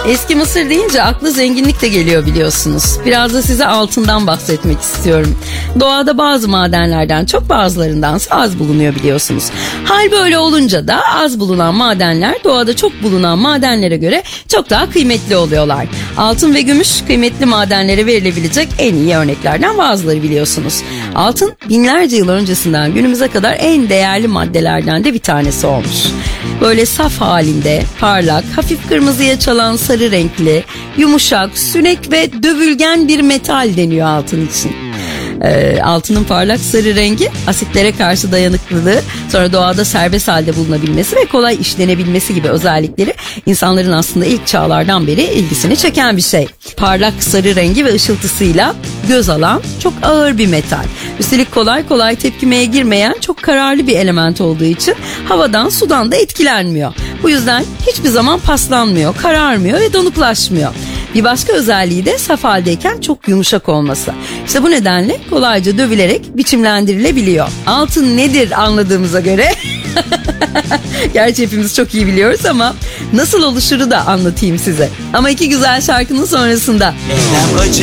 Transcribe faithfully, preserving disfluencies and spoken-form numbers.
Eski Mısır deyince aklı zenginlik de geliyor biliyorsunuz. Biraz da size altından bahsetmek istiyorum. Doğada bazı madenlerden çok, bazılarından az bulunuyor biliyorsunuz. Hal böyle olunca da az bulunan madenler doğada çok bulunan madenlere göre çok daha kıymetli oluyorlar. Altın ve gümüş kıymetli madenlere verilebilecek en iyi örneklerden bazıları biliyorsunuz. Altın binlerce yıl öncesinden günümüze kadar en değerli maddelerden de bir tanesi olmuş. Böyle saf halinde, parlak, hafif kırmızıya çalan sarı renkli, yumuşak, sünek ve dövülgen bir metal deniyor altın için. Ee, altının parlak sarı rengi asitlere karşı dayanıklılığı, sonra doğada serbest halde bulunabilmesi ve kolay işlenebilmesi gibi özellikleri insanların aslında ilk çağlardan beri ilgisini çeken bir şey. Parlak sarı rengi ve ışıltısıyla göz alan çok ağır bir metal. Üstelik kolay kolay tepkimeye girmeyen çok kararlı bir element olduğu için havadan sudan da etkilenmiyor. Bu yüzden hiçbir zaman paslanmıyor, kararmıyor ve donuklaşmıyor. Bir başka özelliği de saf haldeyken çok yumuşak olması. İşte bu nedenle kolayca dövülerek biçimlendirilebiliyor. Altın nedir anladığımıza göre gerçi hepimiz çok iyi biliyoruz ama nasıl oluşuru da anlatayım size. Ama iki güzel şarkının sonrasında. Eylem acı